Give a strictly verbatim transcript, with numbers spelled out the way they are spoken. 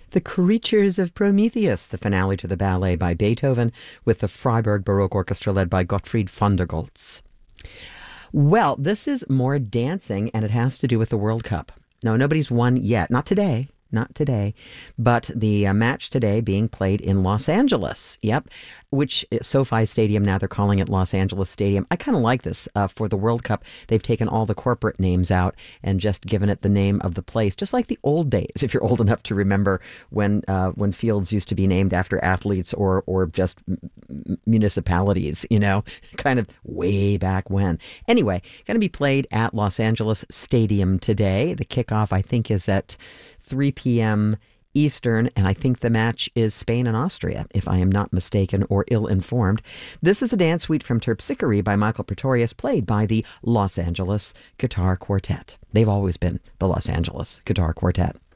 The Creatures of Prometheus, the finale to the ballet by Beethoven, with the Freiburg Baroque Orchestra led by Gottfried von der Goltz. Well, this is more dancing, and it has to do with the World Cup. No, nobody's won yet. Not today. Not today, but the uh, match today being played in Los Angeles. Yep, which SoFi Stadium, now they're calling it Los Angeles Stadium. I kind of like this uh, for the World Cup. They've taken all the corporate names out and just given it the name of the place, just like the old days, if you're old enough to remember when uh, when fields used to be named after athletes or, or just m- municipalities, you know, kind of way back when. Anyway, going to be played at Los Angeles Stadium today. The kickoff, I think, is at three p.m. Eastern, and I think the match is Spain and Austria, if I am not mistaken or ill-informed. This is a dance suite from Terpsichore by Michael Pretorius, played by the Los Angeles Guitar Quartet. They've always been the Los Angeles Guitar Quartet.